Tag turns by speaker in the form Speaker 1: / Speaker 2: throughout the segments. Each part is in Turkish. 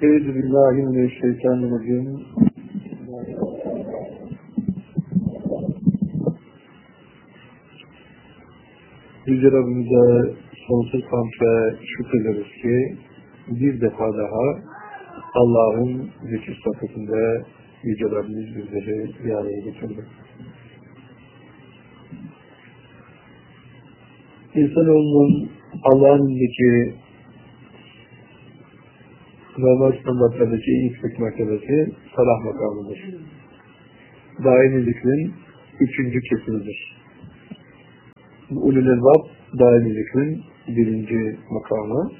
Speaker 1: Euzubillahimineşşeytanirracim. Yüce Rabbimize sonsuz hamd ve şükrederiz ki bir defa daha Allah'ın zikir sohbetinde Yüce Rabbimiz bizleri bir araya getirdi. İnsanoğlunun Allah'ın zikri normal standartlardaki en yüksek mertebesi salah makamıdır. Daimi zikrin 3. kesimidir. Ulul elbab daimi zikrin 1. makamı,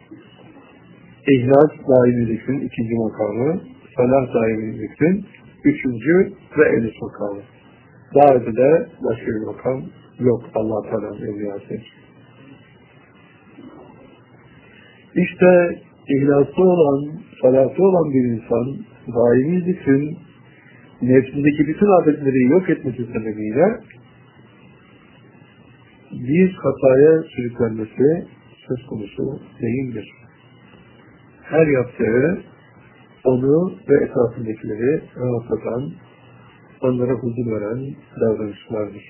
Speaker 1: İhlas daimi zikrin 2. makamı, salah daimi zikrin 3. ve en üst makamı. Daha ötede başka bir makam yok Allah-u Teala'nın evliyası. İşte İhlaslı olan, salatlı olan bir insan, daimi zikrin nefsindeki bütün adetleri yok etmesi sebebiyle bir hataya sürüklenmesi söz konusu değildir. Her yaptığı onu ve etrafındakileri rahatlatan, onlara huzur veren davranışlardır.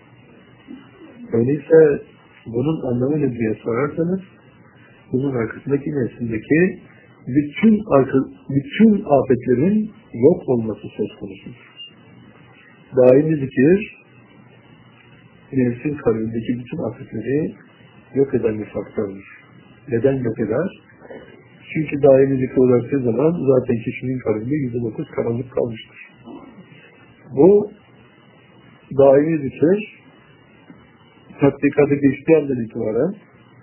Speaker 1: Öyleyse bunun anlamı ne diye sorarsanız, bunun arkasındaki nefsindeki bütün afetlerin yok olması söz konusudur. Daimi zikir, nefsin kalbindeki bütün afetleri yok eden bir faktördür. Neden yok eder? Çünkü daimi zikir uğraştığı zaman zaten kişinin kalbinde %9 karanlık kalmıştır. Bu daimi zikir tatbikatı geçtiği andan itibaren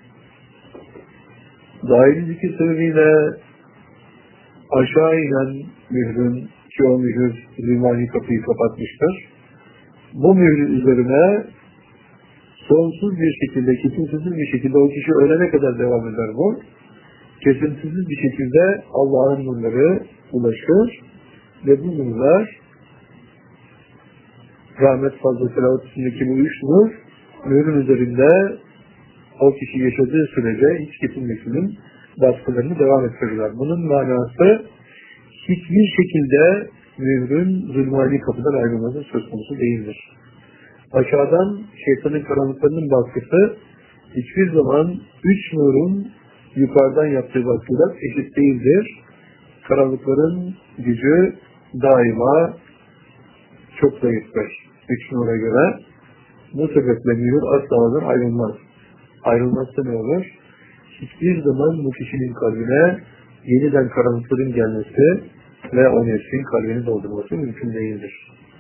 Speaker 1: daimi zikir sebebiyle aşağı inen mührün, ki o mühür zimani kapıyı kapatmıştır. Bu mührün üzerine sonsuz bir şekilde, kesintisiz bir şekilde o kişi ölene kadar devam eder bu. Kesintisiz bir şekilde Allah'ın nurları ulaşır ve bu nurlar rahmet fazla selavat içindeki bu 3 nur mührün üzerinde o kişi yaşadığı sürece hiç kesilmesinin baskılarını devam ettirirler. Bunun manası hiçbir şekilde mührün zulmani kapıdan ayrılması söz konusu değildir. Aşağıdan şeytanın karanlıklarının baskısı hiçbir zaman 3 nurun yukarıdan yaptığı baskılar eşit değildir. Karanlıkların gücü daima çok zayıftır 3 nura göre. Bu sebeple mühür asla ayrılmaz. Ayrılmazsa ne olur? Hiçbir zaman bu kişinin kalbine yeniden karanlıkların gelmesi ve o nefsin kalbini doldurması mümkün değildir.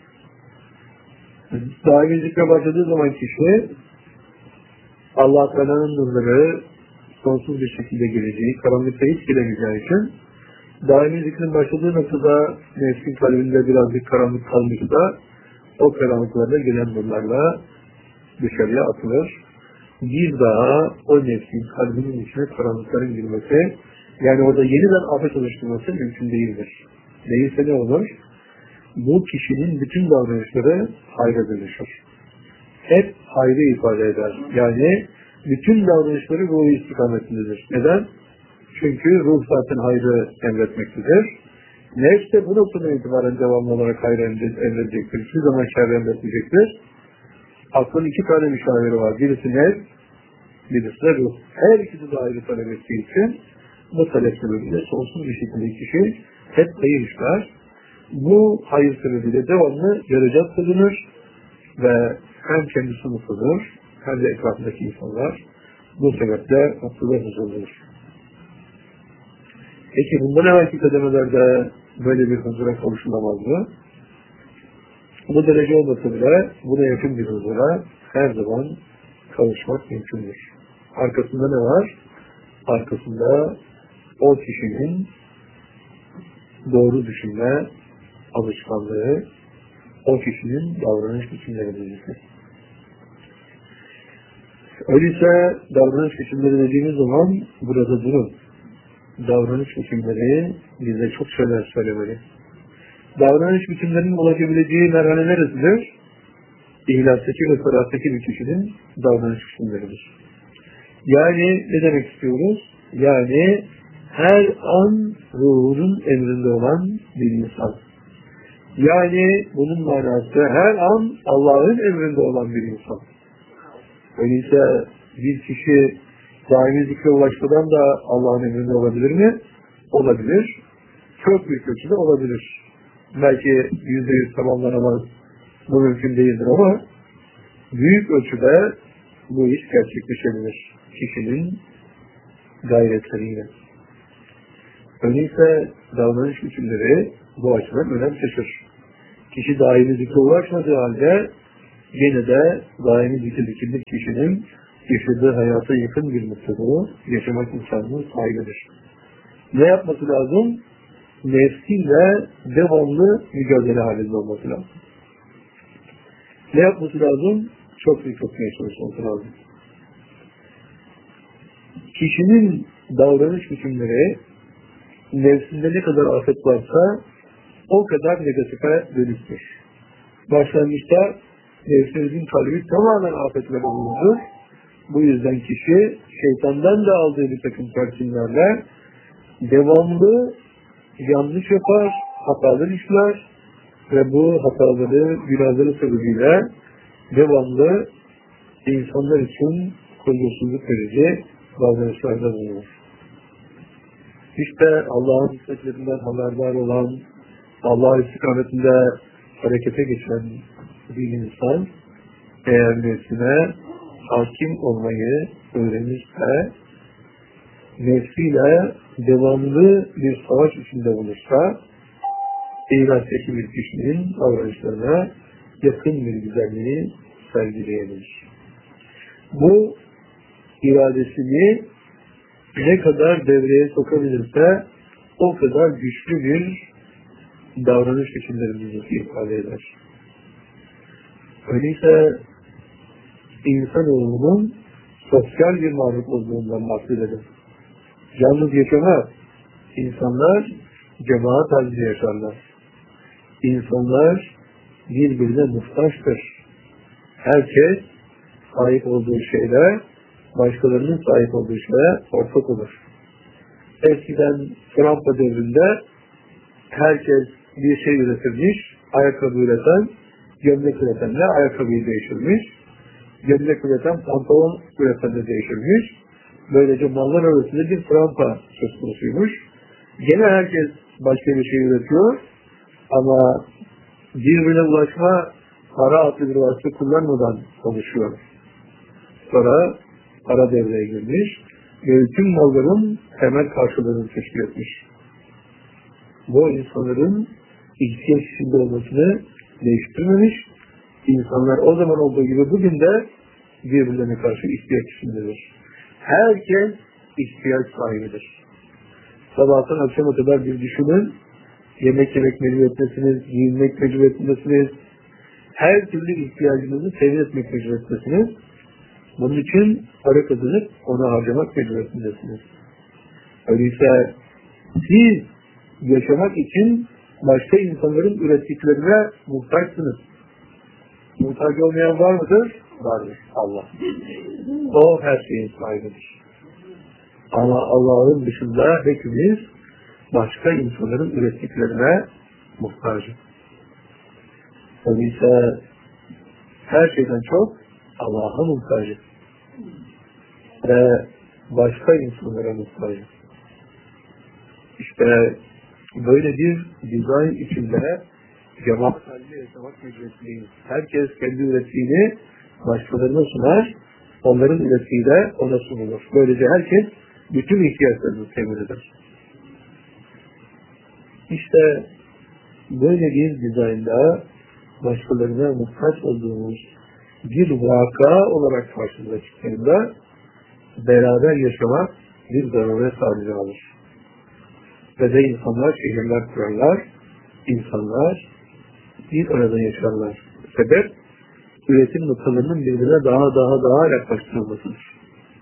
Speaker 1: Daimi zikre başladığı zaman kişi Allah-u Teala'nın nurları sonsuz bir şekilde geleceği, karanlıkta hiç gelemeyeceği için daimi zikrin başladığı noktada nefsin kalbinde birazcık karanlık kalmışsa o karanlıklarda gelen nurlarla dışarıya atılır. Bir daha o nefsin kalbinin içine karanlıkların girmesi, yani orada yeniden afet oluşturması mümkün değildir. Değilse ne olur? Bu kişinin bütün davranışları hayra dönüşür. Hep hayrı ifade eder. Yani bütün davranışları ruh istikametindedir. Neden? Çünkü ruh zaten hayrı emretmektedir. Nefs de bu noktadan itibaren devamlı olarak hayrı emredecektir. Hiçbir zaman şerri emretmeyecektir. Aklın 2 tane müşaviri var. Birisi nefs, birisi de ruh. Her ikisi de ayrı talep ettiği için bu talep sebebiyle sonsuz bir şekilde kişi hep hayır işler. Bu hayır sebebiyle devamlı derecat kazanır ve hem kendisi mutludur hem de etrafındaki insanlar bu sebeple mutlu ve huzurludur. Peki bundan evvelki kademelerde böyle bir huzura kavuşulamazdı. Bu derece olmasa bile buna yakın bir huzura her zaman kavuşmak mümkündür. Arkasında ne var? Arkasında o kişinin doğru düşünme alışkanlığı, o kişinin davranış biçimleri bilgisi. Öyleyse davranış biçimleri dediğimiz zaman burada durun. Davranış biçimleri bize çok şeyler söylemeli. Davranış biçimlerinin ulaşabileceği merhale neresidir? İhlastaki ve salattaki bir kişinin davranış biçimleridir. Yani ne demek istiyoruz? Yani her an ruhunun emrinde olan bir insan. Yani bunun manası her an Allah'ın emrinde olan bir insan. Öyleyse bir kişi daimi zikre ulaşmadan da Allah'ın emrinde olabilir mi? Olabilir. Çok büyük ölçüde olabilir. Belki %100 tamamlanamaz. Bu mümkün değildir ama büyük ölçüde bu iş gerçekleşebilir kişinin gayretleriyle. Öyleyse davranış biçimleri bu açıdan önem taşır. Kişi daimi zikre ulaşmadığı halde yine de daimi zikirli kişinin yaşadığı hayata yakın bir mutluluğu yaşamak imkanına sahibidir. Ne yapması lazım? Nefsiyle devamlı mücadele halinde olması lazım. Ne yapması lazım? Çok iyi tutmaya çalışması lazım. Kişinin davranış biçimleri nefsinde ne kadar afet varsa o kadar negatife dönüşür. Başlangıçta nefsimizin kalbi tamamen afetle bulunur. Bu yüzden kişi şeytandan da aldığı bir takım telkinlerle devamlı yanlış yapar, hatalar işler ve bu hataları, günahları sebebiyle devamlı insanlar için huzursuzluk verici davranışlarda bulunur. İşte Allah'ın nimetlerinden haberdar olan, Allah istikametinde harekete geçen bir insan eğer nefsine hakim olmayı öğrenirse, nefsiyle devamlı bir savaş içinde olursa, İlahtaki bir kişinin davranışlarına yakın bir güzelliği sergileyebilir. Bu iradesini ne kadar devreye sokabilirse o kadar güçlü bir davranış biçimlerimizi ifade eder. Öyleyse insanoğlunun sosyal bir varlık olduğundan bahsedelim. Yalnız yaşamaz. İnsanlar cemaat halinde yaşarlar. İnsanlar birbirine muhtaçtır. Herkes sahip olduğu şeyle başkalarının sahip olduğu şeye ortak olur. Eskiden Fransa devrinde herkes bir şey üretirmiş, ayakkabı üreten, gömlek üretenle ayakkabıyı değiştirmiş, gömlek üreten, pantolon üretenle değiştirmiş. Böylece mallar arasında bir Fransa söz konusuymuş. Gene herkes başka bir şey üretiyor ama birbirine ulaşma para adlı bir vasıta kullanmadan konuşuyor. Sonra para devreye girmiş ve tüm malların temel karşılığını teşkil etmiş. Bu insanların ihtiyaç içinde olmasını değiştirmemiş. İnsanlar o zaman olduğu gibi bugün de birbirlerine karşı ihtiyaç içindedir. Herkes ihtiyaç sahibidir. Sabahtan akşama kadar bir düşünün, yemek yemek mecburiyetindesiniz, giyinmek mecburiyetindesiniz, her türlü ihtiyacınızı temin etmek mecburiyetindesiniz. Bunun için para kazanıp onu harcamak mecburiyetindesiniz. Öyleyse siz yaşamak için başka insanların ürettiklerine muhtaçsınız. Muhtaç olmayan var mıdır? Vardır. Allah. O her şeyin sahibidir. Ama Allah'ın dışında hepimiz başka insanların ürettiklerine muhtacız. Öyleyse her şeyden çok Allah'a muhtacız. Ve başka insanlara muhtacız. İşte böyle bir dizayn içinde cemaat halinde yaşamak mecburiyetindeyiz. Herkes kendi ürettiğini başkalarına sunar, onların ürettiği de ona sunulur. Böylece herkes bütün ihtiyaçlarını temin eder. İşte böyle bir dizaynda başkalarına muhtaç olduğumuz bir vaka olarak karşımıza çıktığında beraber yaşamak bir zaruret haline alır. Ve de insanlar şehirler kurarlar, insanlar bir arada yaşarlar. Sebep, üretim noktalarının birbirine daha yaklaştırılmasıdır.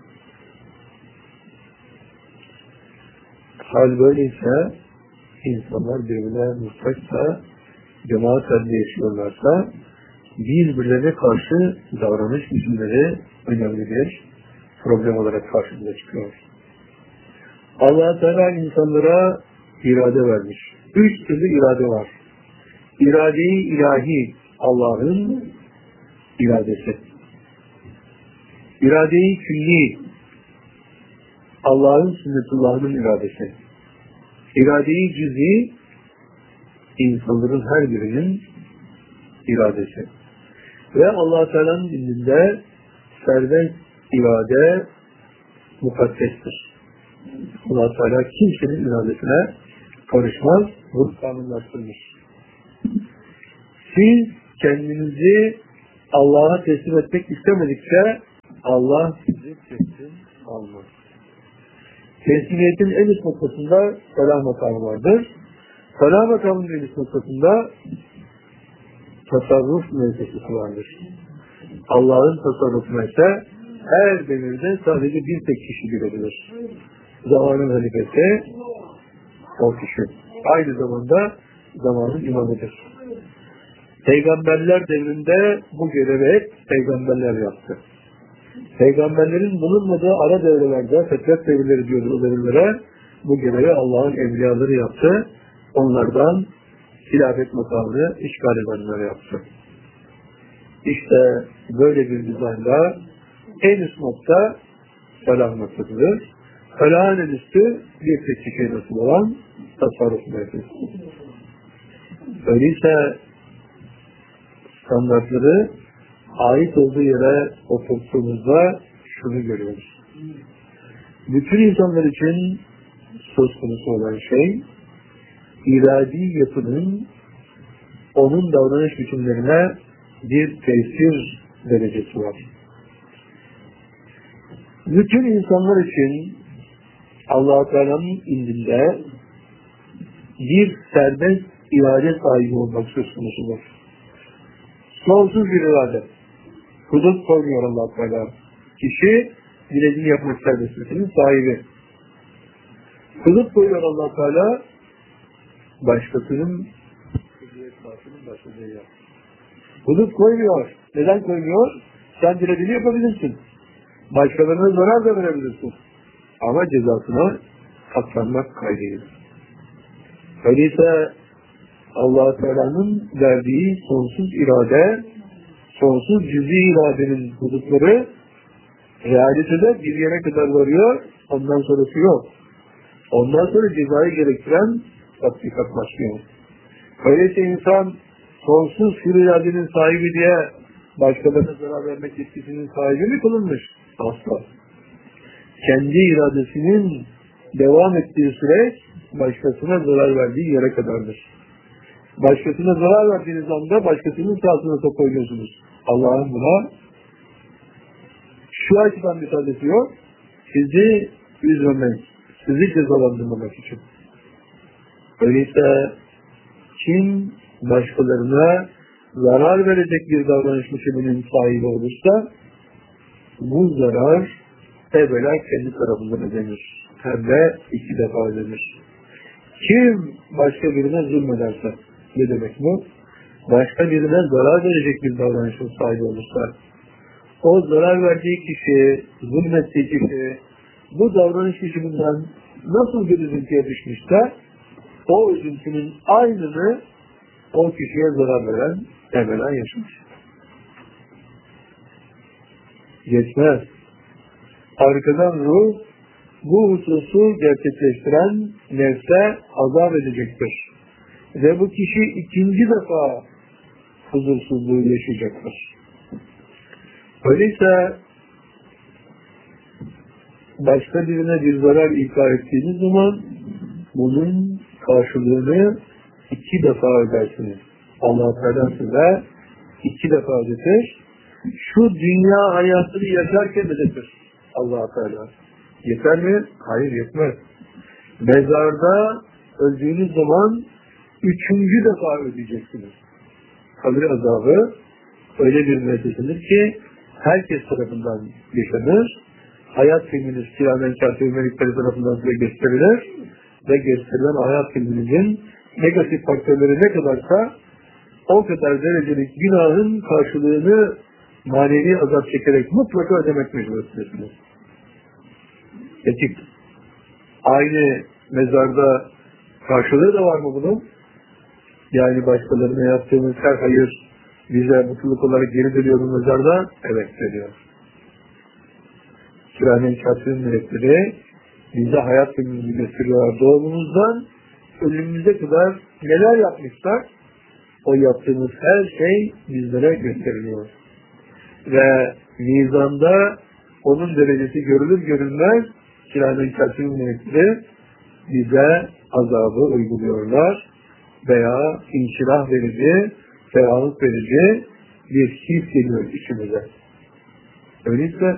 Speaker 1: Hal böyleyse, insanlar birbirine muhtaçsa, cemaat halinde yaşıyorlarsa, birbirlerine karşı davranış biçimleri önemli bir problem olarak karşımıza çıkıyor. Allah Teala insanlara irade vermiş. 3 türlü irade var. İrade-i ilahi Allah'ın iradesi. İrade-i külli Allah'ın sünnetullah'ın iradesi. İrade-i cüz'i insanların her birinin iradesi. Ve Allah Teala'nın indinde serbest irade mukaddestir. Allah Teala kimsenin iradesine karışmaz, bunu kanunlaştırmış. Siz kendinizi Allah'a teslim etmek istemedikçe Allah sizi teslim almaz. Teslimiyetin en üst noktasında salah makamı vardır. Salah makamının en üst noktasında tasarruf müessesesi vardır. Allah'ın tasarrufuna ise her devirde sadece bir tek kişi girebilir. Zamanın halifesi o kişi. Aynı zamanda zamanın imamıdır. Peygamberler devrinde bu görevi hep peygamberler yaptı. Peygamberlerin bulunmadığı ara devrelerde, fetret devirleri diyoruz o devirlere, bu görevi Allah'ın evliyaları yaptı. Onlardan hilafet makamını işgal edenler yaptı. İşte böyle bir dizaynda en üst nokta felah noktasıdır. Felahın en üstü bir tek kişiye nasıl olan tasarruf merkezisidir. Öyleyse standartları ait olduğu yere oturttuğumuzda şunu görüyoruz. Bütün insanlar için söz konusu olan şey, iradi yapının onun davranış biçimlerine bir tesir derecesi var. Bütün insanlar için Allah-u Teala'nın indinde bir serbest irade sahibi olmak söz konusudur. Sonsuz bir irade. Hudut koymuyor Allah-u Teala. Kişi dilediğini yapmak serbestliğinin sahibi. Hudut koyuyor Allah-u Teala, başkasının başladığı yer. Hudut koymuyor. Neden koymuyor? Sen dilediğini yapabilirsin. Başkalarına zarar da verebilirsin. Ama cezasına katlanmak kaydıyla. Öyleyse Allah-u Teala'nın verdiği sonsuz irade, sonsuz cüz'i iradenin hudutları realitede bir yere kadar varıyor, ondan sonrası yok. Ondan sonra cezayı gerektiren tatbikat başlıyor. Öyleyse insan sonsuz hür iradenin sahibi diye başkalarına zarar vermek yetkisinin sahibi mi kılınmış? Asla. Kendi iradesinin devam ettiği süreç başkasına zarar verdiği yere kadardır. Başkasına zarar verdiğiniz anda başkasının sağlığına top koyuyorsunuz. Allah'ın buna şu açıdan müsaadesi yok. Sizi üzmemek, sizi cezalandırmamak için. Öyleyse kim başkalarına zarar verecek bir davranış biçiminin sahibi olursa bu zarar evvela kendi tarafından ödenir. Hem de 2 defa ödenir. Kim başka birine zulmederse, ne demek bu? Başka birine zarar verecek bir davranışın sahibi olursa, o zarar verdiği kişi, zulmettiği kişi, bu davranış biçiminden nasıl bir üzüntüye düşmüşse, o üzüntünün aynını o kişiye zarar veren evvela yaşamış. Geçmez. Arkadan ruh, bu hususu gerçekleştiren nefse azap edecektir. Ve bu kişi 2. defa huzursuzluğu yaşayacaktır. Öyleyse başka birine bir zarar ikrar ettiğiniz zaman bunun karşılığını 2 defa ödersiniz. Allah Teala size 2 defa ödetir. Şu dünya hayatını yaşarken ödetir Allah Teala. Yeter mi? Hayır, yetmez. Mezarda öldüğünüz zaman 3. defa ödeyeceksiniz. Kabir azabı öyle bir müessesidir ki herkes tarafından yaşanır. Hayat filminiz kiramen kâfir melekleri tarafından size gösterilir ve gösterilen hayat filminizin negatif faktörleri ne kadarsa o kadar derecelik günahın karşılığını manevi azap çekerek mutlaka ödemek mecburiyetindesiniz. Etik. Aynı mezarda karşılığı da var mı bunun? Yani başkalarına yaptığımız her hayır bize mutluluk olarak geri dönüyor bu mezarda. Evet dönüyor. Kiramen Kâtibin melekleri bize hayat günümüzü gösteriyorlar. Doğumumuzdan ölümümüze kadar neler yapmışlar? O yaptığımız her şey bizlere gösteriliyor. Ve mizanda onun derecesi görülür görülmez Kiramen Kâtibin melekleri bize azabı uyguluyorlar veya inşirah verici, ferahlık verici bir his geliyor içimize. Öyleyse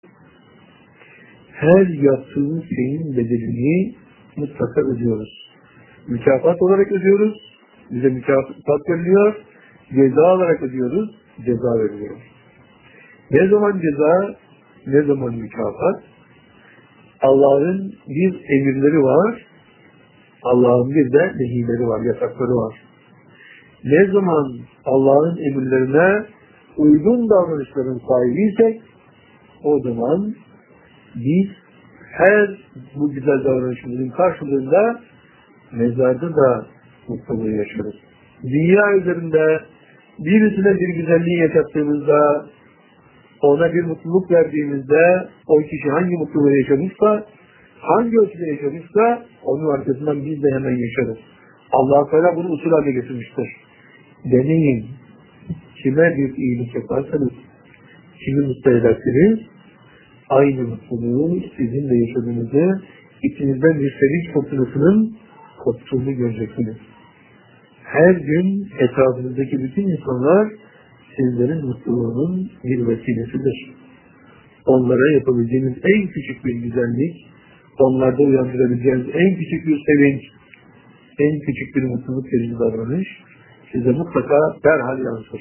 Speaker 1: her yaptığımız şeyin bedelini mutlaka ödüyoruz. Mükafat olarak ödüyoruz, bize mükafat veriliyor, ceza olarak ödüyoruz, ceza veriliyor. Ne zaman ceza, ne zaman mükafat? Allah'ın bir emirleri var, Allah'ın bir de nehileri var, yasakları var. Ne zaman Allah'ın emirlerine uygun davranışların sahibiysek, o zaman biz her bu güzel davranışımızın karşılığında mezarda da mutluluğu yaşarız. Dünya üzerinde birisine bir güzelliği yaşattığımızda, ona bir mutluluk verdiğimizde, o kişi hangi mutluluğu yaşamışsa, hangi ölçüde yaşamışsa, onun arkasından biz de hemen yaşarız. Allah-u Teala bunu usul haline getirmiştir. Deneyin. Kime bir iyilik yaparsanız, kimi mutlu ederseniz, aynı mutluluğu sizin de yaşadığınızı, içinizden bir sevinç fırtınasının koptuğunu göreceksiniz. Her gün etrafınızdaki bütün insanlar sizlerin mutluluğunun bir vesilesidir. Onlara yapabileceğiniz en küçük bir güzellik, onlarda uyandırabileceğiniz en küçük bir sevinç, en küçük bir mutluluk verici davranış size mutlaka derhal yansır.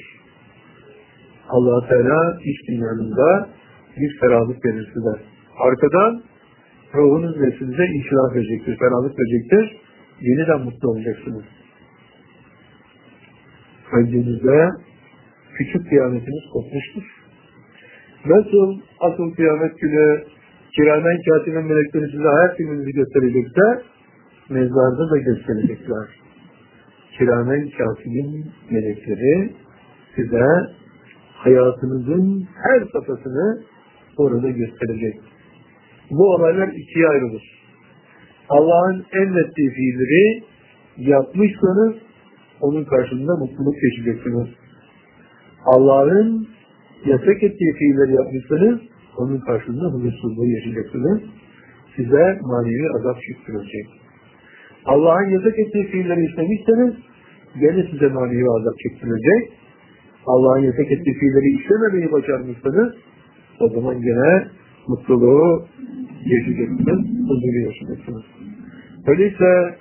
Speaker 1: Allah-u Teala iç dünyanızda bir ferahlık verir size. Arkadan ruhunuz ve size inşirah verecektir, ferahlık verecektir. Yeniden mutlu olacaksınız. Öncenizde küçük kıyametiniz kopmuştur. Nasıl asıl kıyamet günü Kiramen Kâtibin melekleri size hayat gününüzü gösterecekse, mezarda da gösterecekler. Kiramen Kâtibin melekleri size hayatınızın her safhasını orada gösterecek. Bu olaylar ikiye ayrılır. Allah'ın emrettiği fiilleri yapmışsanız onun karşılığında mutluluk yaşayacaksınız. Allah'ın yasak ettiği fiilleri yapmışsanız onun karşılığında huzursuzluğu yaşayacaksınız. Size manevi azap çektirilecek. Allah'ın yasak ettiği fiilleri işlemişseniz gene size manevi azap çektirilecek. Allah'ın yasak ettiği fiilleri işlememeyi başarmışsanız o zaman gene mutluluğu yaşayacaksınız, huzuru yaşayacaksınız. Öyleyse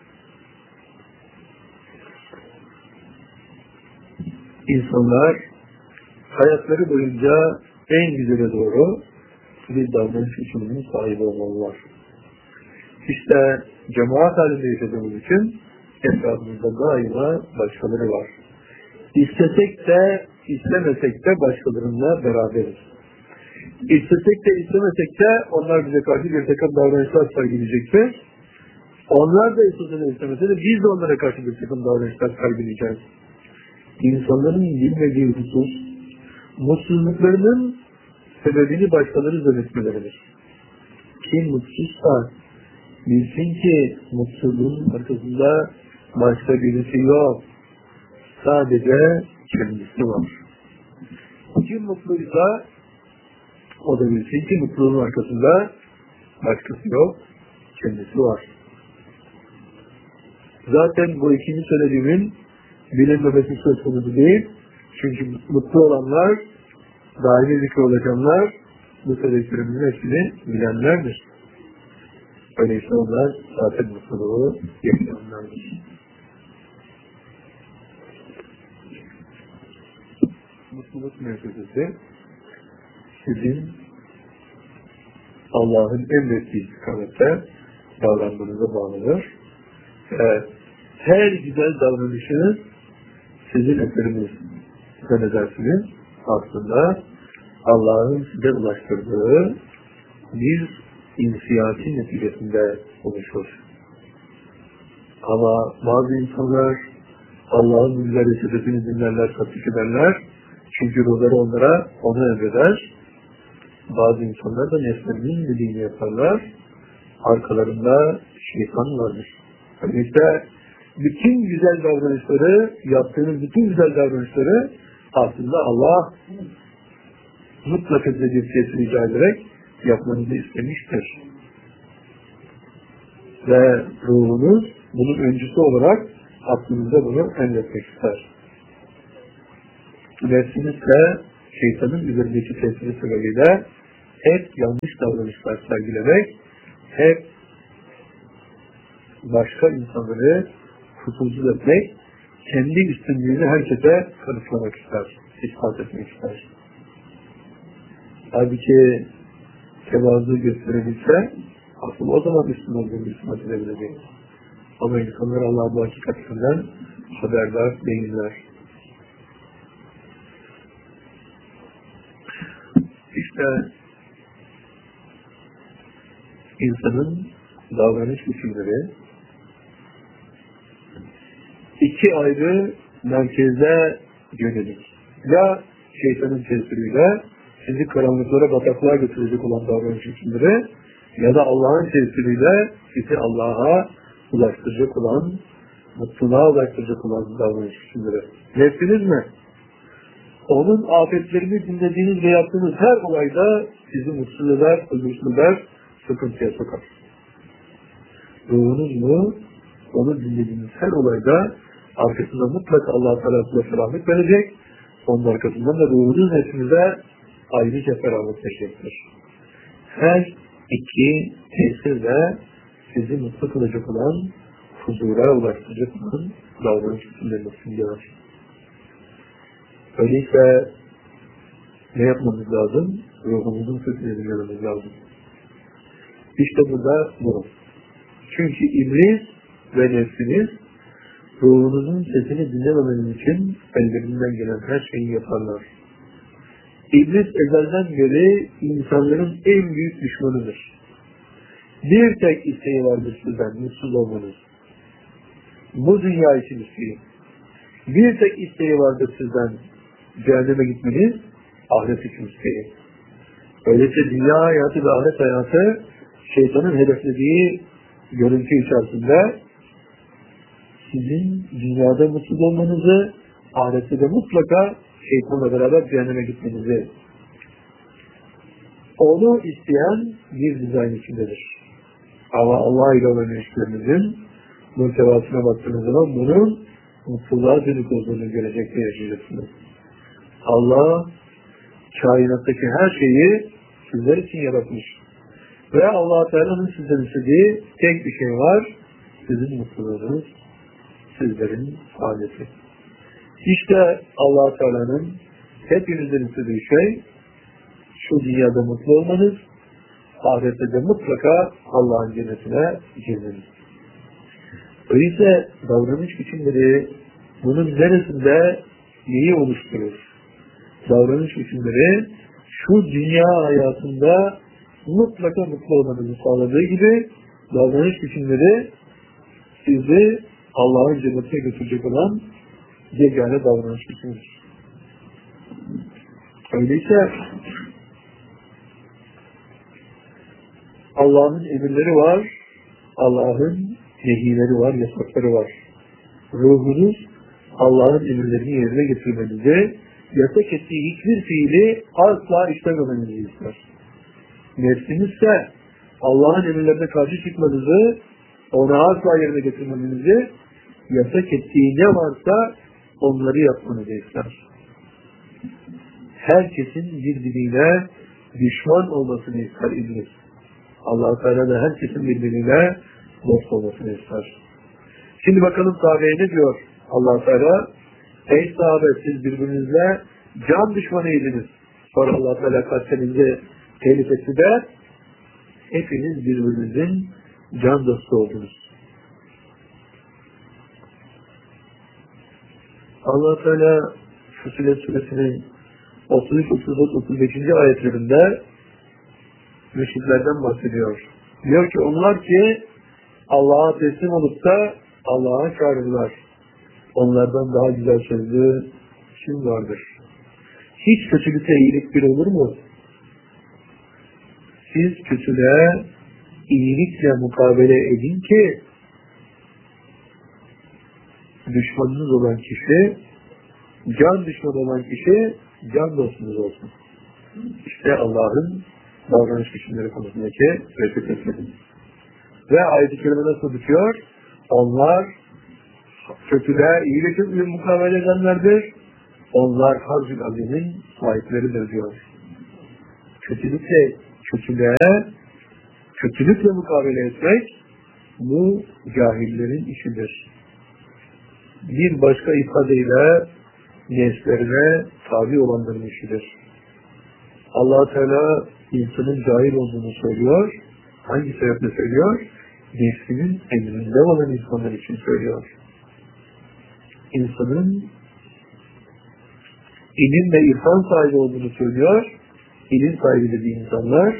Speaker 1: insanlar hayatları boyunca en güzele doğru bir davranış biçiminin sahibi olmalılar. İşte cemaat halinde yaşadığımız için etrafımızda daima başkaları var. İstesek de istemesek de başkalarıyla beraberiz. İstesek de istemesek de onlar bize karşı bir takım davranışlar sergileyecektir. Onlar da istese de istemese de biz de onlara karşı bir takım davranışlar sergileyeceğiz. İnsanların bilmediği husus, mutsuzluklarının sebebini başkaları zannetmeleridir. Kim mutsuzsa bilsin ki mutsuzluğun arkasında başka birisi yok. Sadece kendisi var. Kim mutluysa o da bilsin ki mutluluğun arkasında başkası yok, kendisi var. Zaten bu ikinci söylediğimin bilinmemesi söz konusu değil. Çünkü mutlu olanlar, daimi zikri olacaklar, bu söylediklerimin hepsini bilenlerdir. Öyleyse onlar zaten mutluluğu yaşayanlardır. Mutluluk müessesesi sizin Allah'ın emrettiği istikamette davranmanıza bağlıdır. Her güzel davranışınız sizin eseriniz zannedersiniz. Aslında Allah'ın size ulaştırdığı bir inisiyatin neticesinde oluşur. Ama bazı insanlar Allah'ın müjdeleri sebebini dinlerler, tatbik ederler. Çünkü ruhları onlara onu emreder. Bazı insanlar da nefslerinin dediğini yaparlar. Arkalarında şeytan vardır. Yani işte bütün güzel davranışları, yaptığınız bütün güzel davranışları aslında Allah mutlaka size bir şey rica ederek yapmanızı istemiştir. Ve ruhunuz bunun öncüsü olarak aklınıza bunu emretmek ister. Nefsiniz de şeytanın üzerindeki tesiri sebebiyle hep yanlış davranışlar sergilemek, hep başka insanları kusursuz etmek, kendi üstünlüğünü herkese kanıtlamak ister, ispat etmek ister. Halbuki tevazu gösterebilse, asıl o zaman üstün olduğunu ispat edebilecek. Ama insanlar Allah'ın bu hakikatinden haberdar değiller. İşte insanın davranış biçimleri iki ayrı merkeze yönelik. Ya şeytanın tesiriyle sizi karanlıklara, bataklığa götürecek olan davranış biçimleri ya da Allah'ın tesiriyle sizi Allah'a ulaştıracak olan, mutluluğa ulaştıracak olan davranış biçimleri. Nefsiniz mi? Onun afetlerini dinlediğiniz ve yaptığınız her olayda sizi mutsuz eder, ölümsüz eder, sıkıntıya sokar. Ruhunuz mu? Onu dinlediğiniz her olayda arkasında mutlaka Allah-u Teala size feramet verecek. Onun arkasından da ruhunuz nefsinize ayrıca feramet verecektir. Her iki tesirle sizi mutlu kılacak olan, huzura ulaştıracak olan davranış biçimlerini simgeler. Öyleyse ne yapmamız lazım? Ruhumuzun sesini dinlememiz lazım. İşte burada bu. Çünkü iblis ve nefsiniz ruhunuzun sesini dinlememeniz için ellerinden gelen her şeyi yaparlar. İblis ezelden beri insanların en büyük düşmanıdır. Bir tek isteği vardır sizden, mutsuz olmanız. Bu dünya için isteği. Bir tek isteği vardır sizden, cehenneme gitmeniz, ahiret için isteği. Öyleyse dünya hayatı ve ahiret hayatı şeytanın hedeflediği görüntü içerisinde sizin dünyada mutsuz olmanızı, ahirette de mutlaka şeytanla beraber cehenneme gitmenizi onu isteyen bir dizayn içindedir. Ama Allah ile olan ilişkilerimizin muhtevasına baktığınız zaman bunun mutluluğa dönük olduğunu görecek ve yaşayacaksınız. Allah kainattaki her şeyi sizler için yaratmış. Ve Allah Teala'nın sizden istediği tek bir şey var. Sizin mutluluğunuz, sizlerin saadeti. İşte Allah Teala'nın hepinizden istediği şey şu dünyada mutlu olmanız, ahirette de mutlaka Allah'ın cennetine girmeniz. Öyleyse davranış biçimleri bunun neresinde neyi oluşturur? Davranış biçimleri şu dünya hayatında mutlaka mutlu olmanızı sağladığı gibi davranış biçimleri sizi Allah'ın cennetine götürecek olan yegane davranış biçimidir. Öyleyse Allah'ın emirleri var, Allah'ın nehileri var, yasakları var. Ruhunuz Allah'ın emirlerini yerine getirmenizi, yasak ettiği hiçbir fiili asla işlememenizi ister. Nefsiniz ise Allah'ın emirlerine karşı çıkmanızı, ona asla yerine getirmenizi, yasak ettiği ne varsa onları yapmanızı ister. Herkesin birbirine düşman olmasını ister iblis. Allah-u Teala da herkesin birbirine dost olmasını ister. Şimdi bakalım sahabeye ne diyor Allah-u Teala? Ey sahabe, siz birbirinizle can düşmanıydınız. Sonra Allah-u Teala kalplerinizi tehlikesi de hepiniz birbirinizin can dostu oldunuz. Allah-u Teala Fussilet suresinin 33, 34, 35. ayetlerinde müşriklerden bahsediyor. Diyor ki onlar ki Allah'a teslim olup da Allah'a çağırırlar. Onlardan daha güzel sözlü kim vardır? Hiç kötülükle iyilik bir olur mu? Siz kötülüğe iyilikle mukabele edin ki düşmanınız olan kişi, can düşmanı olan kişi can dostunuz olsun. İşte Allah'ın davranış biçimleri konusundaki reçetesi. Ve ayet-i kerime nasıl bitiyor? Onlar kötülüğe iyilikle mukabele edenlerdir. Onlar harc-ül azimin sahipleridir diyor. Kötülükle mukabele etmek bu cahillerin işidir. Bir başka ifadeyle nefslerine tabi olanların işidir. Allah Teala insanın cahil olduğunu söylüyor. Hangi sebeple söylüyor? Nefsinin emrinde olan insanlar için söylüyor. İnsanın ilim ve irfan sahibi olduğunu söylüyor. İlim sahibi dediği insanlar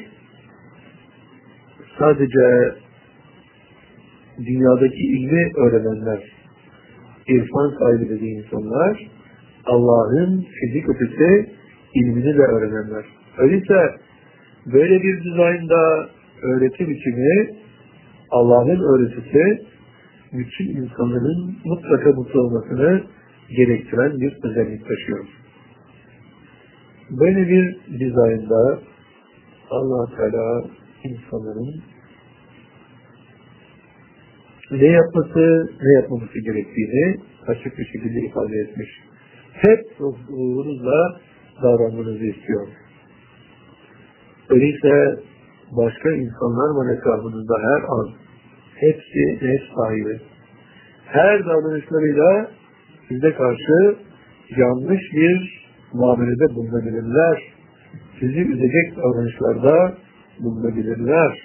Speaker 1: sadece dünyadaki ilmi öğrenenler, irfan sahibi dediği insanlar Allah'ın fizik ötesi ilmini de öğrenenler. Öyleyse böyle bir dizaynda öğreti biçimi, Allah'ın öğretisi bütün insanların mutlaka mutlu olmasını gerektiren bir özellik taşıyor. Böyle bir dizaynda Allah Teala insanların ne yapmaması gerektiğini açık bir şekilde ifade etmiş. Hep ruhunuzla davranmanızı istiyor. Öyleyse başka insanlar var etrafınızda her an. Hepsi nefs sahibi. Her davranışlarıyla size karşı yanlış bir muamelede bulunabilirler. Sizi üzecek davranışlarda bulunabilirler.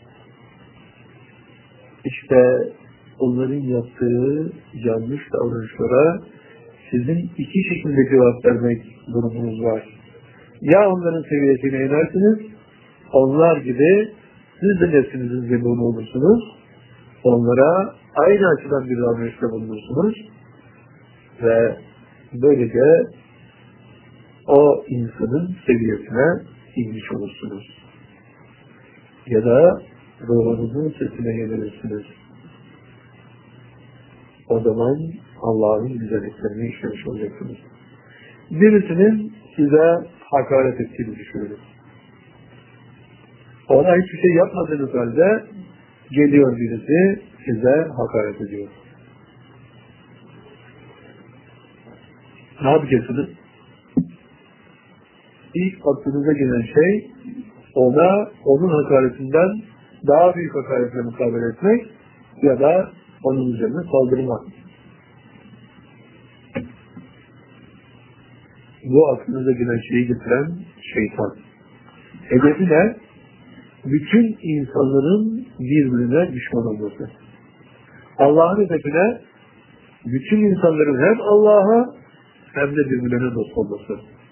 Speaker 1: İşte onların yaptığı yanlış davranışlara sizin iki şekilde cevap vermek durumunuz var. Ya onların seviyesine inersiniz, onlar gibi siz de nefsinizin zebunu olursunuz, onlara aynı açıdan bir davranışta bulunursunuz ve böylece o insanın seviyesine inmiş olursunuz. Ya da ruhunuzun sesine yenilirsiniz. O zaman Allah'ın güzelliklerini işlemiş olacaksınız. Birisinin size hakaret ettiğini düşünün. Ona hiçbir şey yapmadığınız halde geliyor birisi size hakaret ediyor. Ne yapacaksınız? İlk aklınıza gelen şey onun hakaretinden daha büyük hakaretle mukabele etmek ya da onun üzerine saldırmak. Bu aklınıza gelen şeyi getiren şeytan. Hedefi ne? Bütün insanların birbirine düşman olması. Allah'ın hedefine bütün insanların hem Allah'a hem de birbirine dost olması.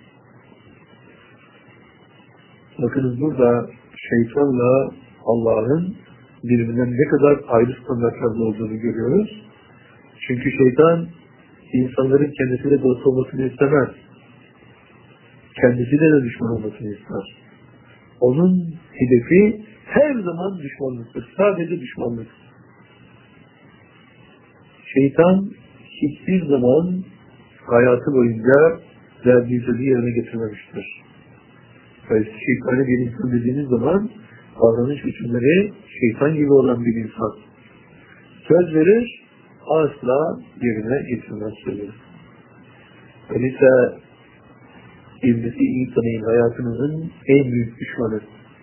Speaker 1: Bakınız burada şeytanla Allah'ın birbirinden ne kadar ayrı standartlarda olduğunu görüyoruz. Çünkü şeytan insanların kendisiyle dost olmasını istemez. Kendisiyle de düşman olmasını ister. Onun hedefi her zaman düşmanlıktır. Sadece düşmanlık. Şeytan hiçbir zaman hayatı boyunca verdiği sözü yerine getirmemiştir. Şeytanı bir insan dediğiniz zaman davranış biçimleri şeytan gibi olan bir insan. Söz verir, asla yerine getirmez sözü. Öyleyse İblisi iyi tanıyın, hayatınızın en büyük düşmanı.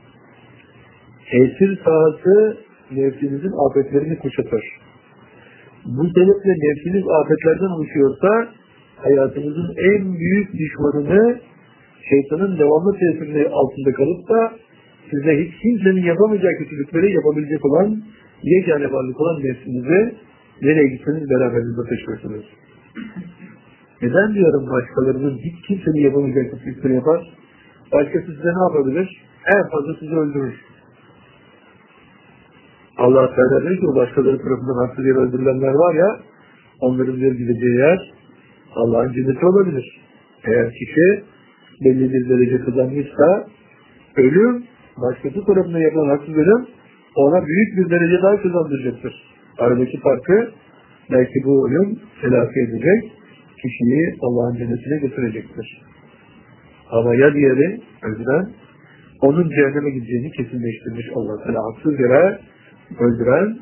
Speaker 1: Tesir sahası nefsinizin afetlerini kuşatır. Bu sebeple nefsiniz afetlerden oluşuyorsa hayatınızın en büyük düşmanını şeytanın devamlı tesirinin altında kalıp da size hiç kimsenin yapamayacağı kötülükleri yapabilecek olan yegane varlık olan nefsinizi nereye gitseniz beraberinde taşıyorsunuz. Neden diyorum başkalarının hiç kimsenin yapamayacağı kötülükleri yapar? Başkası size ne yapabilir? En fazla sizi öldürür. Allah Teala diyor ki o başkaları tarafından haksız yere öldürülenler var ya, onların bir gideceği yer Allah'ın cenneti olabilir. Eğer kişi belli bir derece kazanmışsa ölüm, başkası tarafından yapılan haksız ölüm ona büyük bir derece daha kazandıracaktır. Aradaki farkı belki bu ölüm telafi edecek, kişiyi Allah'ın cennetine götürecektir. Ama ya diğeri öldüren, onun cehenneme gideceğini kesinleştirmiş Allah Teala haksız yere öldüren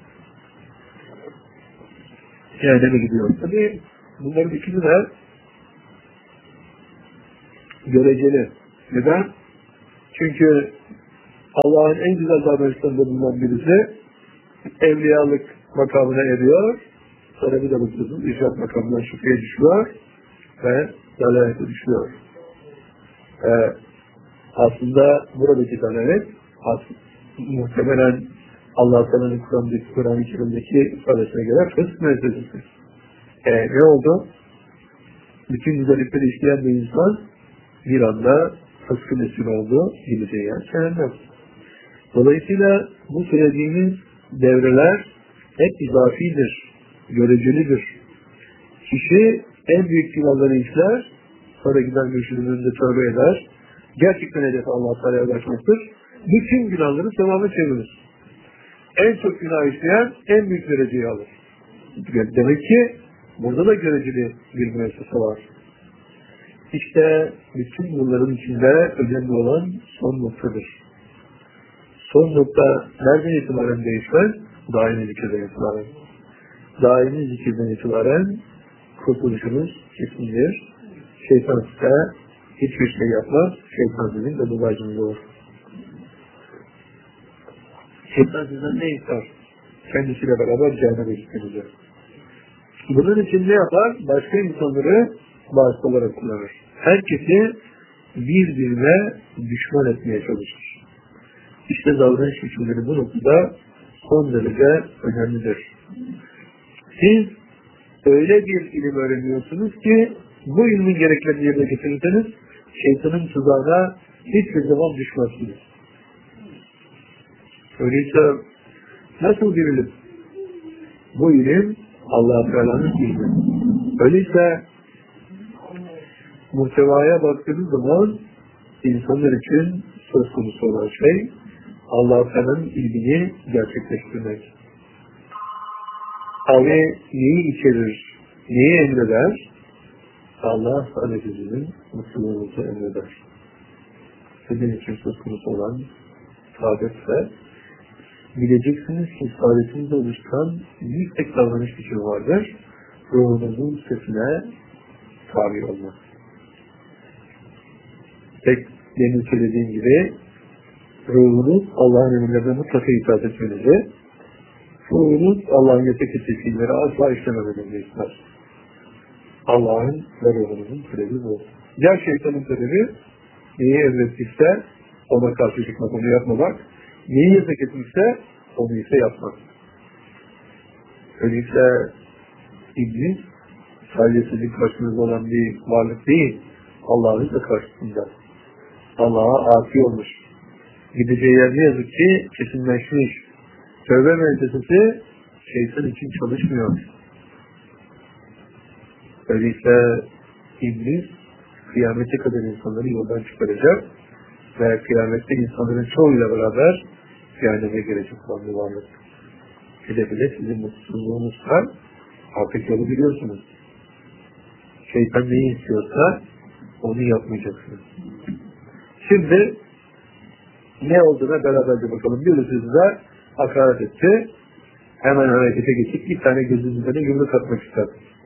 Speaker 1: cehenneme gidiyor. Tabii bunların ikisi de göreceli. Neden? Çünkü Allah'ın en güzel davranışlarında bulunan birisi evliyalık makamına eriyor, sonra bir de bakıyorsunuz irşad makamından şüpheye düşüyor ve dalalete düşüyor. Aslında buradaki dalalet muhtemelen Allah Teala'nın Kur'an-ı Kerim'deki ifadesine göre fısk meselesi. Ne oldu? Bütün güzellikleri işleyen bir insan bir anda fıskın esir oldu, gideceği yer cehennem. Dolayısıyla bu söylediğimiz devreler hep izafidir, görecelidir. Kişi en büyük günahları işler, sonra gider mürşidin önünde tövbe eder. Gerçekten hedefi Allah Teala'ya ulaşmaktır. Bütün günahları sevaba çevirir. En çok günah işleyen en büyük dereceyi alır. Demek ki burada da göreceli bir müessese var. İşte bütün bunların içinde önemli olan son noktadır. Son nokta nereden itibaren değişmez? Daimi zikirden itibaren. Daimi zikirden itibaren kurtuluşumuz kesindir. Şeytan size hiçbir şey yapmaz. Şeytan sizin de dubacınız olur. Şeytan sizden ne ister? Kendisiyle beraber cehenneme gitmenizi. Bunun için ne yapar? Başka insanları vasıta olarak kullanır. Herkesi birbirine düşman etmeye çalışır. İşte davranış biçimleri bu noktada son derece önemlidir. Siz öyle bir ilim öğreniyorsunuz ki bu ilmin gereklerini yerine getirirseniz şeytanın tuzağına hiçbir zaman düşmezsiniz. Öyleyse nasıl bir ilim? Bu ilim Allah-u Teala'nın ilmi. Öyleyse muhtevaya baktığınız zaman insanlar için söz konusu olan şey Allah-u Teala'nın ilmini gerçekleştirmek. Abi neyi içerir, neyi emreder? Allah Teala'nın mutluluğunuzu emreder. Sizin için söz konusu olan saadetse bileceksiniz ki saadetinizde oluşturan bir tek davranış biçimi vardır. Ruhunuzun sesine tabi olmak. Tek demin söylediğim gibi ruhunuz Allah'ın emirlerine mutlaka itaat etmenizi, ruhunuz Allah'ın yasak ettiği fiilleri asla işlememenizi ister. Allah'ın ve ruhunuzun talebi bu. Ya şeytanın talebi neyi emrettiyse ona karşı çıkmak, onu yapmamak, neyi yasak etmişse onu ise yapmak. Öyleyse iblis sadece sizin karşınızda olan bir varlık değil, Allah'ın da karşısında. Allah'a asi olmuş. Gideceği yer ne yazık ki kesinleşmiş. Tövbe müessesesi şeytan için çalışmıyor. Öyleyse iblis kıyamete kadar insanları yoldan çıkaracak ve kıyamette insanların çoğuyla beraber cehenneme girecek olan bir varlık. Bile sizin mutsuzluğunuzdan artık yolu biliyorsunuz. Şeytan neyi istiyorsa onu yapmayacaksınız. Şimdi ne olduğuna beraberce bakalım. Birisi size hakaret etti. Hemen harekete geçip bir tane gözünüzden yumruk atmak ister.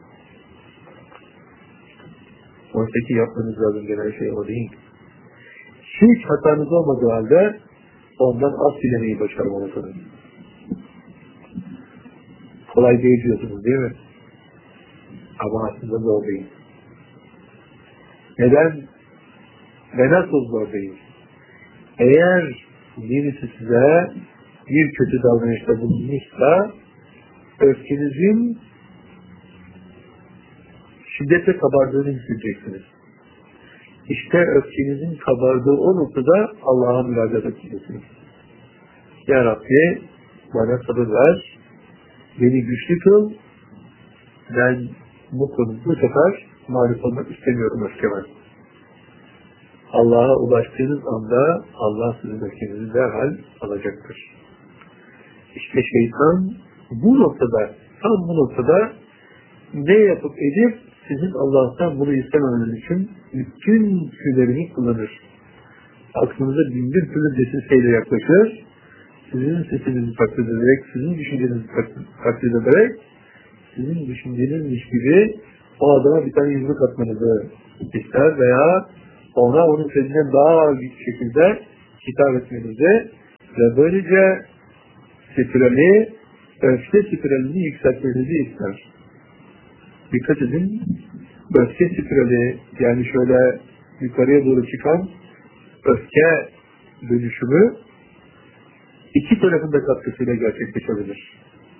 Speaker 1: Oysa ki yapmanız lazım gelen şey o değil. Hiç hatanız olmadığı halde ondan az dilemeyi başarmalısınız. Kolay değil diyorsunuz değil mi? Ama aslında zor değil. Neden? Ve nasıl zor değil? Eğer birisi size bir kötü davranışta bulunmuşsa öfkenizin şiddetle kabardığını hissedeceksiniz. İşte öfkenizin kabardığı o noktada Allah'a müracaat edeceksiniz. Ya Rabbi bana sabır ver, beni güçlü kıl, ben bu sefer mağlup olmak istemiyorum öfkeme. Allah'a ulaştığınız anda Allah sizin öfkenizi derhal alacaktır. İşte şeytan bu noktada, tam bu noktada ne yapıp edip sizin Allah'tan bunu istememeniz için bütün tüylerini kullanır. Aklınıza bin bir türlü desiseyle yaklaşır, sizin sesinizi taklit ederek, sizin düşüncenizi taklit ederek, sizin düşüncenizmiş gibi o adama bir tane yumruk atmanızı ister veya ona onun sesinden daha ağır bir şekilde hitap etmenizi ve böylece spirali, öfke spiralini yükseltmenizi ister. Dikkat edin, öfke spirali, yani şöyle yukarıya doğru çıkan öfke dönüşümü iki tarafında katkısıyla gerçekleşebilir.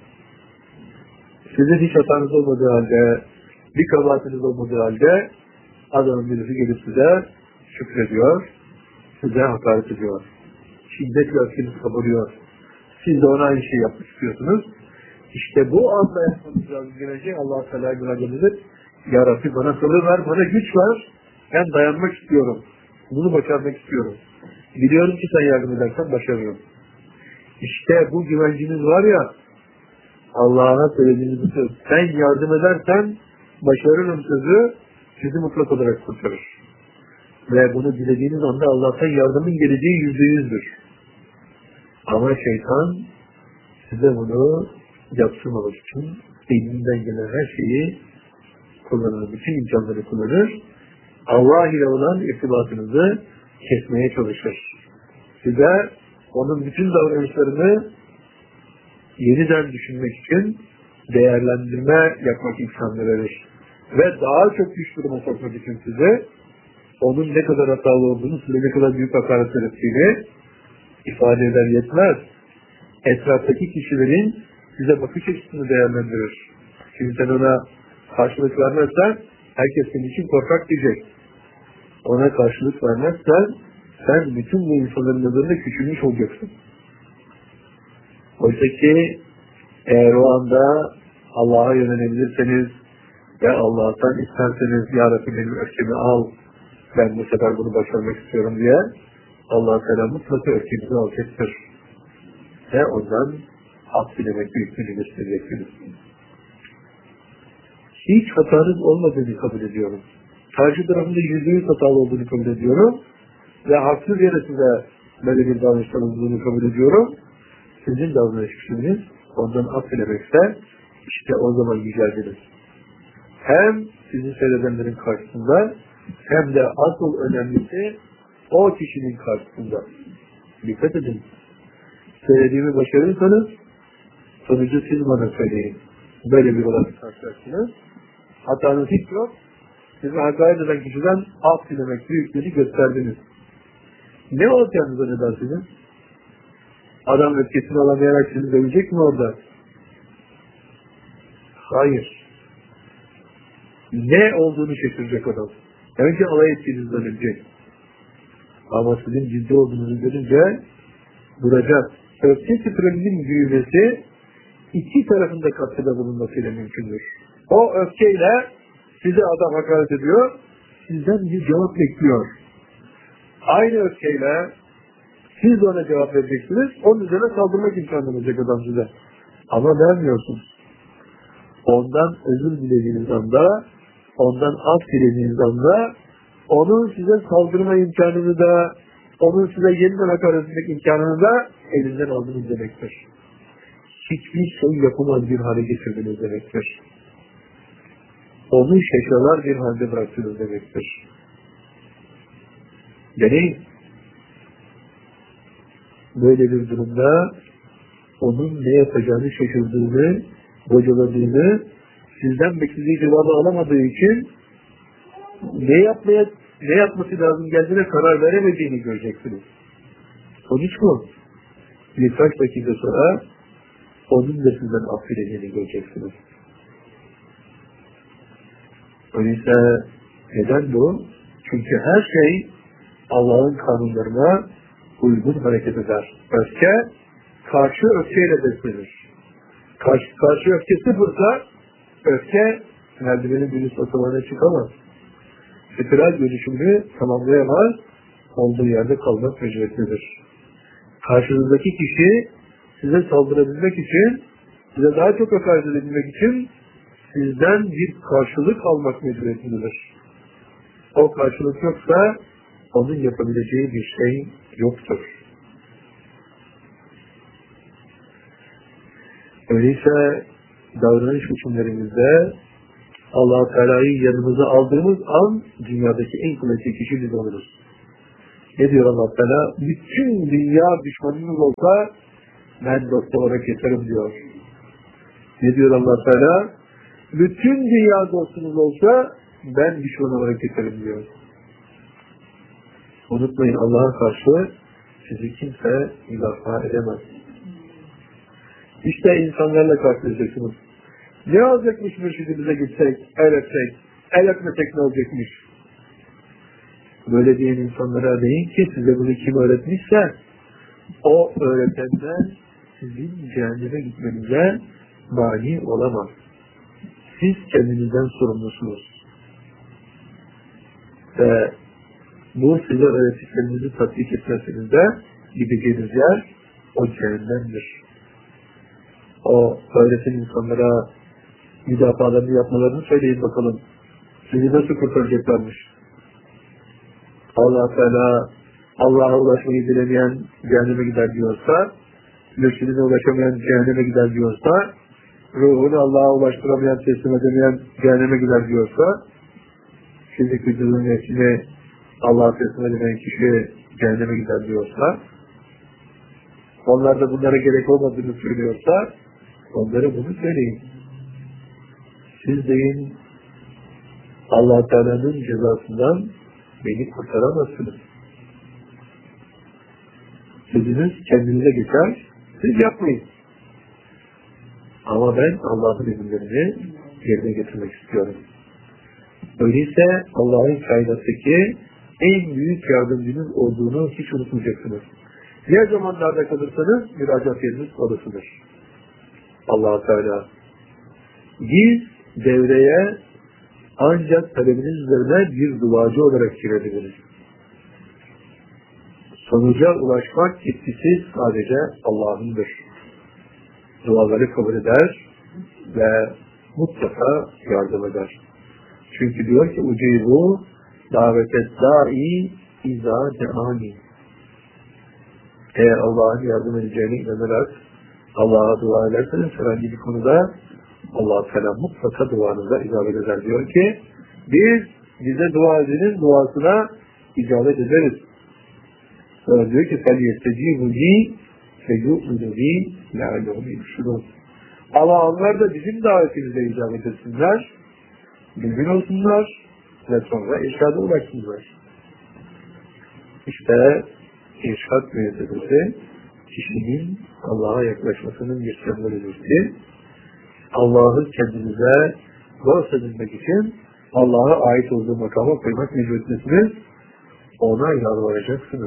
Speaker 1: Sizin hiç hatanız olmadığı halde, bir kabahatiniz olmadığı halde adamın birisi gelip size şükrediyor, size hakaret ediyor. Şiddetle öfkeniz kabarıyor. Siz de ona aynı şeyi yapmak istiyorsunuz. İşte bu anda yapmanız lazım gelecek Allah-u Teala'ya müracaat edip Ya Rabbi bana sabır ver, bana güç ver. Ben dayanmak istiyorum. Bunu başarmak istiyorum. Biliyorum ki sen yardım edersen başarırım. İşte bu güvenciniz var ya, Allah'a söylediğiniz bir söz. Sen yardım edersen başarırım sözü sizi mutlak olarak kurtarır. Ve bunu dilediğiniz anda Allah'tan yardımın geleceği %100'dür. Ama şeytan size bunu yaptırmamak için elinden gelen her şeyi kullanır, bütün imkanları kullanır. Allah ile olan irtibatınızı kesmeye çalışır. Size onun bütün davranışlarını yeniden düşünmek için değerlendirme yapmak imkanı verir. Ve daha çok güç duruma sokmak için size onun ne kadar hatalı olduğunu, size ne kadar büyük hakaretler ettiğini ifade eder yetmez. Etraftaki kişilerin size bakış açısını değerlendirir. Çünkü sen ona karşılık vermezsen herkes senin için korkak diyecek. Ona karşılık vermezsen sen bütün bu insanların nazarında küçülmüş olacaksın. Oysa ki eğer o anda Allah'a yönelebilirseniz ve Allah'tan isterseniz Ya Rabbi benim öfkemi al, ben bu sefer bunu başarmak istiyorum diye Allah-u Teala mutlaka öfkenizi alacaktır. Ve ondan af dilemek büyüklüğünü göstereceksiniz. Hiç hatanız olmadığını kabul ediyorum. Karşı tarafında %100 hatalı olduğunu kabul ediyorum. Ve haksız yere size böyle bir davranıştan olduğunu kabul ediyorum. Sizin davranış biçiminiz ondan af dilemekse işte o zaman yüceldiniz. Hem sizi seyredenlerin karşısında hem de asıl önemlisi o kişinin karşısında. Dikkat edin. Söylediğimi başarırsanız sonucu siz bana söyleyin. Böyle bir olasılık karşılarsınız. Hatanız hiç yok. Sizi hakaret eden kişiden af dilemek büyüklüğünü gösterdiniz. Ne olacağınız acaba sizin? Adam öfkesini alamayarak sizi dövecek mi orada? Hayır. Ne olduğunu şaşıracak adam. Önce alay ettiğinizden önce. Ama sizin ciddi olduğunuzu görünce duracak. Öfke spiralinin büyümesi iki tarafında katkıda bulunmasıyla mümkündür. O öfkeyle size adam hakaret ediyor, sizden bir cevap bekliyor. Aynı öfkeyle siz ona cevap vereceksiniz, onun üzerine saldırmak imkanı olacak adam size. Ama vermiyorsunuz. Ondan özür dilediğiniz anda, ondan af dilediğiniz anda, onun size saldırma imkanını da, onun size yeniden hakaret etmek imkanını da elinden aldınız demektir. Hiçbir şey yapamaz bir hale getirdiniz demektir. Onu şaşalar bir halde bıraktınız demektir. Yani böyle bir durumda onun ne yapacağını şaşırdığını, bocaladığını, sizden beklediği cevabı alamadığı için ne yapması lazım geldiğine karar veremediğini göreceksiniz. Sonuç mu? Birkaç dakika sonra onun da sizden affedeceğini göreceksiniz. Öyleyse neden bu? Çünkü her şey Allah'ın kanunlarına uygun hareket eder. Öfke karşı öfkeyle beslenir. Karşı öfke sıfırsa öfke merdivenin bir üst basamağına çıkamaz. Spiral dönüşümünü tamamlayamaz, olduğu yerde kalmak mecburiyetindedir. Karşınızdaki kişi size saldırabilmek için, size daha çok hakaret edebilmek için sizden bir karşılık almak mecburiyetindedir. O karşılık yoksa onun yapabileceği bir şey yoktur. Öyleyse davranış biçimlerimizde Allah-u Teala'yı yanımıza aldığımız an dünyadaki en kuvvetli kişi biz oluruz. Ne diyor Allah Teala? Bütün dünya düşmanınız olsa ben dost olarak yeterim diyor. Ne diyor Allah Teala? Bütün dünya dostunuz olsa ben düşman olarak yeterim diyor. Unutmayın, Allah'a karşı sizi kimse müdafaa edemez. İşte insanlarla karşılaşacaksınız. Ne olacakmış mürşidimize gitsek, el öpsek, el öpmesek ne olacakmış? Böyle diyen insanlara deyin ki size bunu kim öğretmişse o öğretenler sizin cehenneme gitmenize mani olamaz. Siz kendinizden sorumlusunuz. Ve bu size öğrettiklerinizi tatbik etmesiniz de gideceğiniz yer o cehennemdir. O öğreten insanlara müdafalarını yapmalarını söyleyin bakalım. Sizi nasıl kurtaracaklarmış? Allah Teala Allah'a ulaşmayı dilemeyen cehenneme gider diyorsa, mürşidine ulaşamayan cehenneme gider diyorsa, ruhunu Allah'a ulaştıramayan, teslim edemeyen cehenneme gider diyorsa, şimdiki vücudun nefsini Allah'a teslim edemeyen kişi cehenneme gider diyorsa, onlar da bunlara gerek olmadığını söylüyorsa, onlara bunu söyleyin. Siz deyin, Allah Teala'nın cezasından beni kurtaramazsınız. Sözünüz kendinize geçer, siz yapmayın. Ama ben Allah'ın emirlerini yerine getirmek istiyorum. Öyleyse Allah'ın kainattaki en büyük yardımcınız olduğunu hiç unutmayacaksınız. Ne zamanlarda kalırsanız müracaat yeriniz orasıdır. Allah-u Teala. Biz devreye ancak talebiniz üzerine bir duacı olarak girebiliriz. Sonuca ulaşmak yetkisi sadece Allah'ındır. Duaları kabul eder ve mutlaka yardım eder. Çünkü diyor ki ucibu davetet da'i izâ de'ani. Eğer Allah'ın yardım edeceğine inanarak Allah'a dua ederseniz herhangi bir konuda Allah-u Teala mutlaka duanıza icabet eder. Diyor ki biz bize dua edenin duasına icabet ederiz. Sonra diyor ki فَلْيَسْتَجِيبُ لِي فَيُؤْمِنُ لِي لَعَلَّهُمْ يُرْشُدُونَ. Ama onlar da bizim davetimize icabet etsinler, mümin olsunlar ve sonra irşada ulaşsınlar. İşte irşad müessesesi kişinin Allah'a yaklaşmasının bir sembolüdür. Allah'ı kendinize bahsedilmek için Allah'a ait olduğu makama koymak mecburiyetindesiniz. Ona yalvaracaksınız.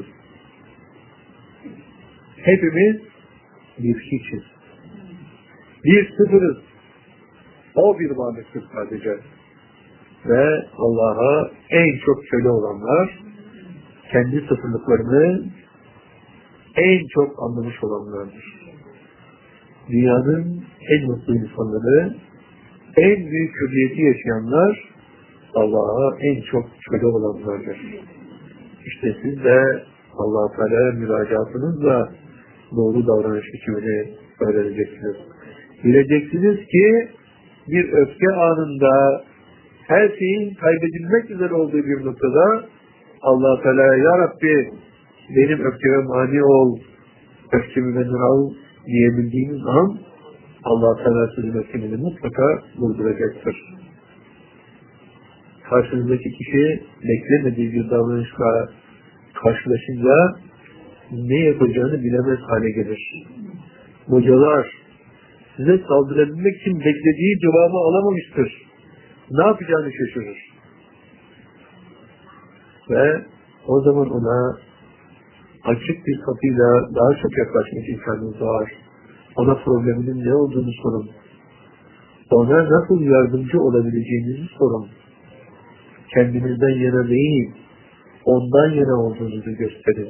Speaker 1: Hepimiz bir hiçiz. Bir sıfırız. O bir varlıktır sadece. Ve Allah'a en çok köle olanlar, kendi sıfırlıklarını en çok anlamış olanlardır. Dünyanın en mutlu insanları, en büyük hürriyeti yaşayanlar Allah'a en çok köle olanlardır. İşte siz de Allah-u Teala müracaatınızla doğru davranış biçimini öğreneceksiniz. Bileceksiniz ki bir öfke anında her şeyin kaybedilmek üzere olduğu bir noktada Allah-u Teala ya Rabbi benim öfkeme mani ol, öfkemi benden al diyebildiğiniz an Allah-u Teala sizin öfkenizi mutlaka durduracaktır. Karşınızdaki kişi beklemediği bir davranışla karşılaşınca ne yapacağını bilemez hale gelir. Hocalar size saldırabilmek için beklediği cevabı alamamıştır. Ne yapacağını şaşırır. Ve o zaman ona açık bir kapıyla daha çok yaklaşmak imkanınız var. Ona probleminin ne olduğunu sorun. Ona nasıl yardımcı olabileceğinizi sorun. Kendinizden yana değil, ondan yana olduğunuzu gösterin.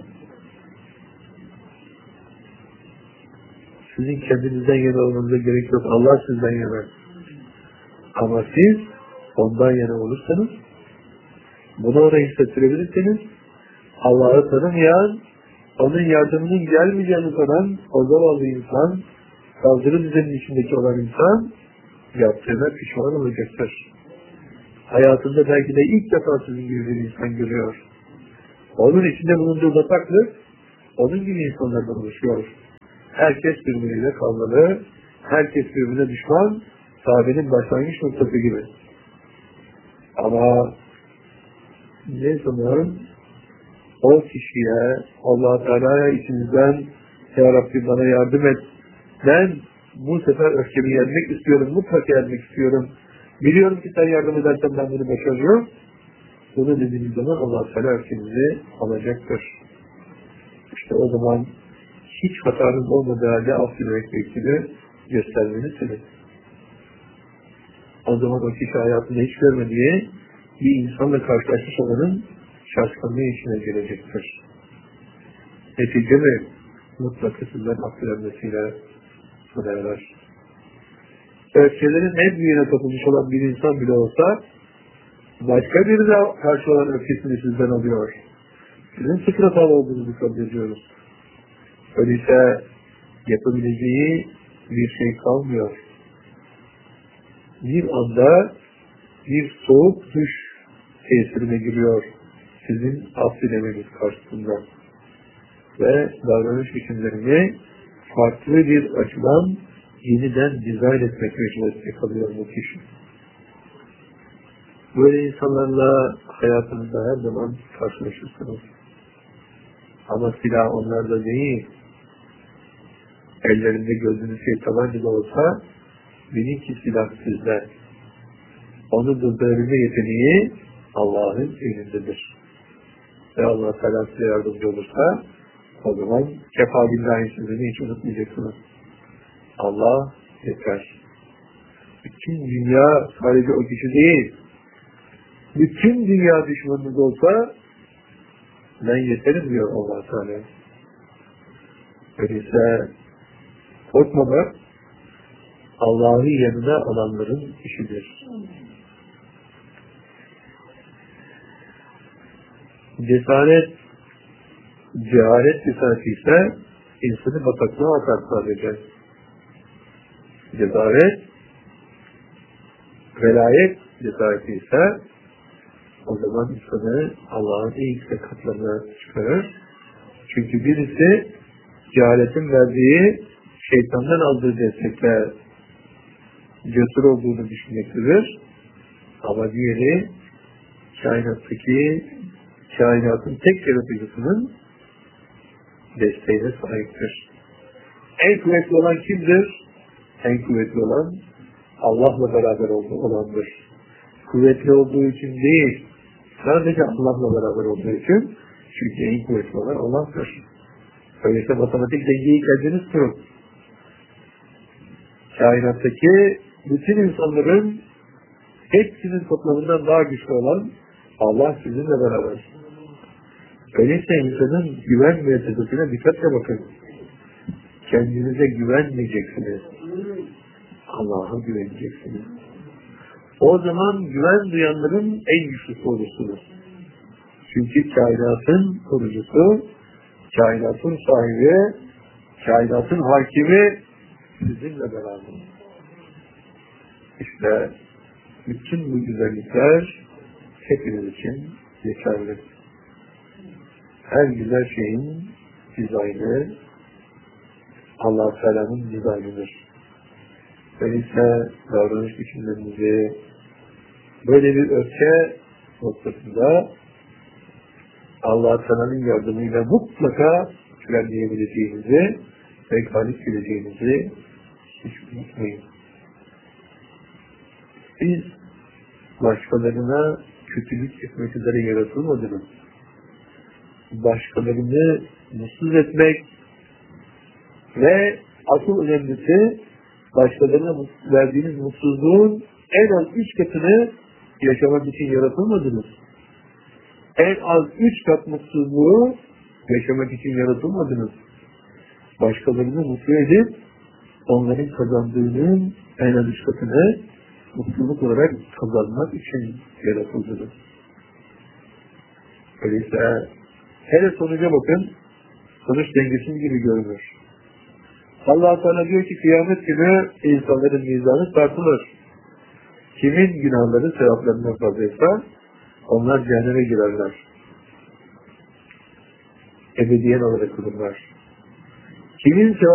Speaker 1: Sizin kendinizden yana olmanıza gerek yok. Allah sizden yana. Ama siz ondan yana olursanız, bunu ona hissettirebilirseniz, Allah'ı tanımayan, onun yardımının gelmeyeceğini sanan o zavallı insan, saldırı düzeninin içindeki olan insan, yaptığına pişman olacaktır. Hayatında belki de ilk defa sizin gibi bir insan görüyor. Onun içinde bulunduğu bataklık, onun gibi insanlardan oluşuyor. Herkes birbiriyle kavgalı, herkes birbirine düşman, sahabenin başlangıç noktası gibi. Ama ne zaman o kişiye, Allah Teala'ya içinizden, Ya Rabbi bana yardım et, ben bu sefer öfkemi yenmek istiyorum, mutlaka yenmek istiyorum, biliyorum ki sen yardım edersen ben bunu başarıyorum, bunu dediğiniz zaman Allah Teala öfkenizi alacaktır. İşte o zaman hiç hatanız olmadığı halde affetmek gerektiğini göstermelisiniz. O zaman o kişi hayatında hiç görmediği bir insanla karşılaşmış olanın şaşkınlığı içine gelecektir. Netice mi? Mutlaka sizden affedilmesiyle sona erer. Öfkelerin en büyüğüne kapılmış olan bir insan bile olsa başka birine karşı olan öfkesini sizden alıyor. Sizin sık hatalı olduğunuzu kabul ediyoruz. Öyleyse yapabileceği bir şey kalmıyor. Bir anda bir soğuk duş tesirine giriyor sizin affedemeniz karşısında. Ve davranış biçimlerini farklı bir açıdan yeniden dizayn etmek mecburiyetinde kalıyor bu kişi. Böyle insanlarla hayatınızda her zaman karşılaşırsınız. Ama silah onlarda değil. Ellerinde gözünüz tabanca da olsa bilin ki silah sizde. Onu durdurabilme yeteneği Allah'ın elindedir. Ve Allah Teala size yardımcı olursa o zaman kefa billahi sözünü hiç unutmayacaksınız. Allah yeter. Bütün dünya sadece o kişi değil. Bütün dünya düşmanınız olsa ben yeterim diyor Allah Teala. Öyleyse korkmamak Allah'ı yanına alanların işidir. Cehalet cesareti ise insanı bataklığa atar sadece. Cesaret, velayet cesareti ise o zaman insanı Allah'ın en yüksek katlarına çıkarır. Çünkü birisi cehaletin verdiği şeytandan aldığı destekle cesur olduğunu düşünmektedir. Ama diğeri kainatın tek yaratıcısının desteğine sahiptir. En kuvvetli olan kimdir? En kuvvetli olan Allah'la beraber olandır. Kuvvetli olduğu için değil, sadece Allah'la beraber olduğu için, çünkü en kuvvetli olan Allah'tır. Öyleyse matematik dengeyi kendiniz kurun. Kainattaki bütün insanların hepsinin toplamından daha güçlü olan Allah sizinle beraber. Öyleyse insanın güven mertebesine dikkatle bakın. Kendinize güvenmeyeceksiniz. Allah'a güveneceksiniz. O zaman güven duyanların en güçlüsü olursunuz. Çünkü kainatın kurucusu, kainatın sahibi, kainatın hakimi sizinle beraber. İşte bütün bu güzellikler hepiniz için geçerli. Her güzel şeyin dizaynı Allah-u Teala'nın dizaynıdır. Öyleyse davranış biçimlerimizi böyle bir öfke noktasında Allah-u Teala'nın yardımıyla mutlaka frenleyebileceğinizi ve galip geleceğinizi hiç unutmayın. Biz başkalarına kötülük etmek üzere yaratılmadınız. başkalarını mutsuz etmek ve asıl önemlisi başkalarına verdiğiniz mutsuzluğun en az 3 katını yaşamak için yaratılmadınız. En az 3 kat mutsuzluğu yaşamak için yaratılmadınız. Başkalarını mutlu edip onların kazandığının en az 3 katını mutluluk olarak kazanmak için yaratıldınız. Öyleyse hele sonuca bakın, sonuç dengesiz gibi görünür. Allah-u Teala diyor ki kıyamet günü insanların mizanı tartılır. Kimin günahları sevaplarından fazlaysa onlar cehenneme girerler. Ebediyen olarak olurlar. Kimin